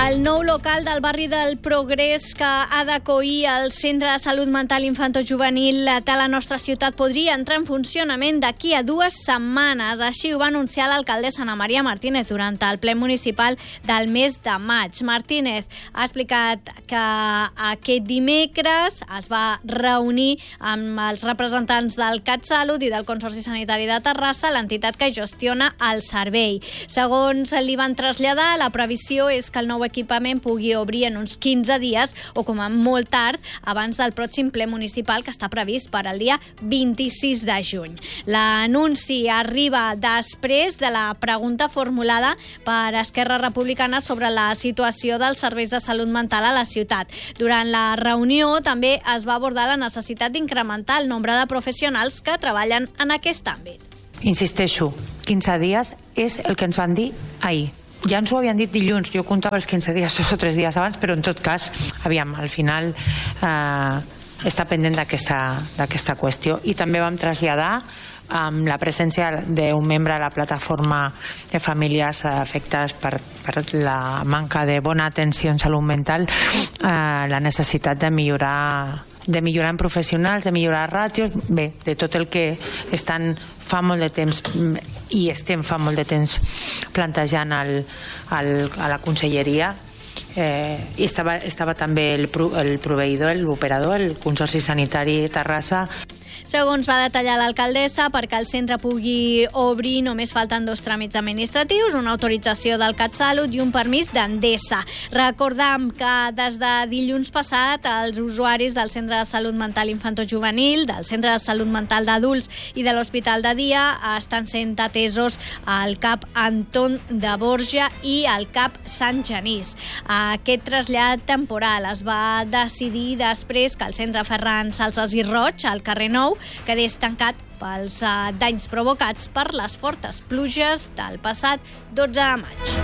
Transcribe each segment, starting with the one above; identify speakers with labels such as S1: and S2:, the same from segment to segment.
S1: El nou local del barri del Progrés que ha d'acollir el Centre de Salut Mental Infantojuvenil de la nostra ciutat podria entrar en funcionament d'aquí a 2 setmanes. Així ho va anunciar l'alcaldessa Ana Maria Martínez durant el ple municipal del mes de maig. Martínez ha explicat que aquest dimecres es va reunir amb els representants del CatSalut i del Consorci Sanitari de Terrassa, l'entitat que gestiona el servei. Segons li van traslladar, la previsió és que el nou equipament pugui obrir en uns 15 dies o com a molt tard abans del pròxim ple municipal que està previst per al dia 26 de juny. L'anunci arriba després de la pregunta formulada per Esquerra Republicana sobre la situació dels serveis de salut mental a la ciutat. Durant la reunió també es va abordar la necessitat d'incrementar el nombre de professionals que treballen en aquest àmbit.
S2: Insisteixo, 15 dies és el que ens van dir ahir. Ja ens ho havien dit dilluns, jo comptava els 15 dies, 2 o 3 dies abans, però en tot cas, aviam, al final està pendent d'aquesta qüestió. I també vam traslladar amb la presència d'un membre de la plataforma de famílies afectades per la manca de bona atenció en salut mental, la necessitat de millorar en professionals, de millorar ràtios, bé, de tot el que estan fa molt de temps i estem fa molt de temps plantejant a la conselleria. I estava també el proveïdor, l'operador, el Consorci Sanitari Terrassa.
S1: Segons va detallar l'alcaldessa, perquè el centre pugui obrir només falten 2 tràmits administratius, una autorització del CatSalut i un permís d'Endesa. Recordam que des de dilluns passat els usuaris del Centre de Salut Mental Infantojuvenil, del Centre de Salut Mental d'Adults i de l'Hospital de Dia estan sent atesos al CAP Anton de Borja i al CAP Sant Genís. Aquest trasllat temporal es va decidir després que el centre Ferran Salsas i Roig, al carrer Nou, quedés tancat pels danys provocats per les fortes pluges del passat 12 de maig.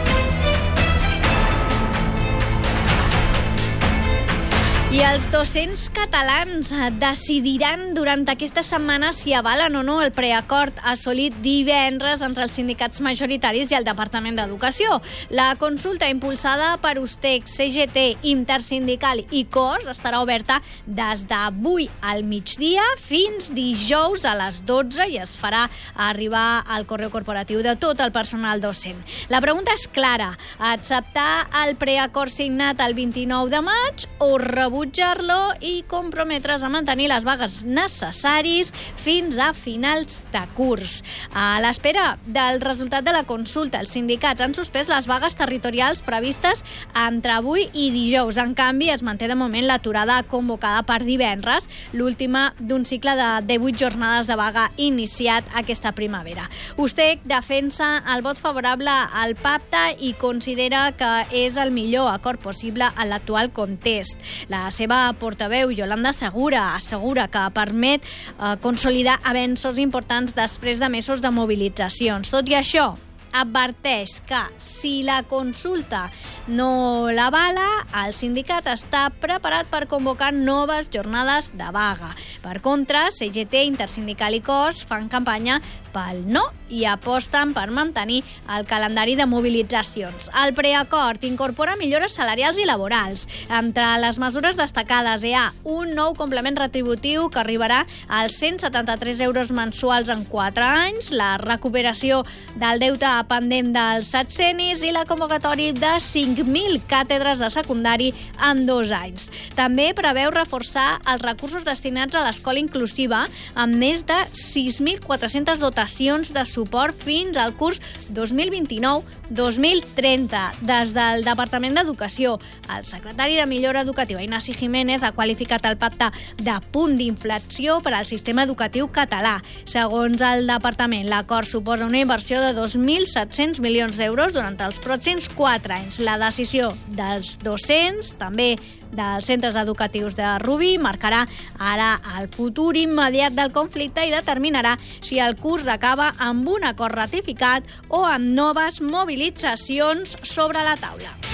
S1: I els docents catalans decidiran durant aquesta setmana si avalen o no el preacord assolit divendres entre els sindicats majoritaris i el Departament d'Educació. La consulta impulsada per USTEC, CGT, Intersindical i COS estarà oberta des d'avui al migdia fins dijous a les 12 i es farà arribar al correu corporatiu de tot el personal docent. La pregunta és clara: acceptar el preacord signat el 29 de maig o rebutjar-lo i comprometre's a mantenir les vagues necessaris fins a finals de curs. A l'espera del resultat de la consulta, els sindicats han suspès les vagues territorials previstes entre avui i dijous. En canvi, es manté de moment l'aturada convocada per divendres, l'última d'un cicle de 18 jornades de vaga iniciat aquesta primavera. USTEC defensa el vot favorable al pacte i considera que és el millor acord possible en l'actual context. La seva portaveu, Yolanda Segura, assegura que permet consolidar avenços importants després de mesos de mobilitzacions. Tot i això, adverteix que si la consulta no l'avala, el sindicat està preparat per convocar noves jornades de vaga. Per contra, CGT, Intersindical i COS fan campanya pel no i aposten per mantenir el calendari de mobilitzacions. El preacord incorpora millores salarials i laborals. Entre les mesures destacades hi ha un nou complement retributiu que arribarà als 173 euros mensuals en 4 anys, la recuperació del deute pendent dels setcenis i la convocatòria de 5.000 càtedres de secundari en 2 anys. També preveu reforçar els recursos destinats a l'escola inclusiva amb més de 6.400 dotacions de suport fins al curs 2029-2030. Des del Departament d'Educació, el secretari de Millora Educativa, Ignasi Jiménez, ha qualificat el pacte de punt d'inflexió per al sistema educatiu català. Segons el departament, l'acord suposa una inversió de 2.700 milions d'euros durant els pròxims 4 anys. La decisió dels docents, també dels centres educatius de Rubí, marcarà ara el futur immediat del conflicte i determinarà si el curs acaba amb un acord ratificat o amb noves mobilitzacions sobre la taula.